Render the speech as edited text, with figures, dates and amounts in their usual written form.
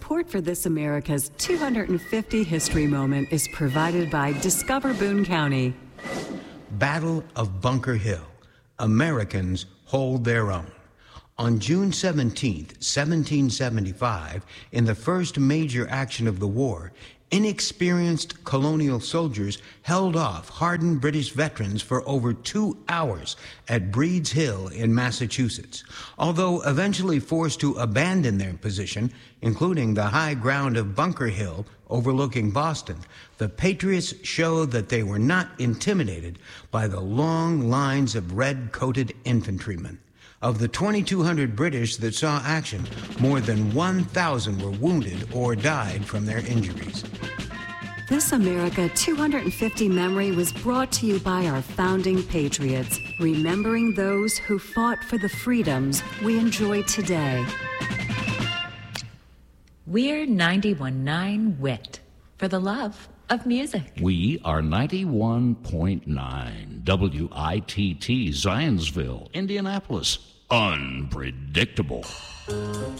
Support for This America's 250 History Moment is provided by Discover Boone County. Battle of Bunker Hill. Americans hold their own. On June 17, 1775, in the first major action of the war, inexperienced colonial soldiers held off hardened British veterans for over 2 hours at Breed's Hill in Massachusetts. Although eventually forced to abandon their position, including the high ground of Bunker Hill overlooking Boston, the Patriots showed that they were not intimidated by the long lines of red-coated infantrymen. Of the 2,200 British that saw action, more than 1,000 were wounded or died from their injuries. This America 250 memory was brought to you by our founding patriots, remembering those who fought for the freedoms we enjoy today. We're 91.9 WIT for the love of music. We are 91.9 WITT Zionsville, Indianapolis. Unpredictable.